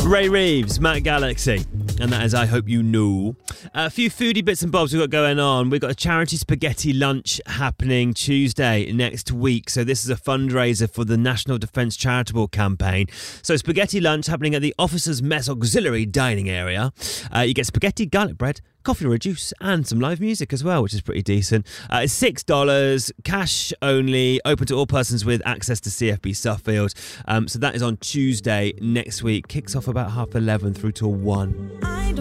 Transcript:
Ray Reeves, Matt Galaxy. And that is I Hope You Know. A few foodie bits and bobs we've got going on. We've got a charity spaghetti lunch happening Tuesday next week. So this is a fundraiser for the National Defence Charitable Campaign. So spaghetti lunch happening at the Officers' Mess Auxiliary dining area. You get spaghetti, garlic bread, coffee or a juice, and some live music as well, which is pretty decent. It's $6, cash only, open to all persons with access to CFB Suffield. So that is on Tuesday next week. Kicks off about 11:30 through till 1.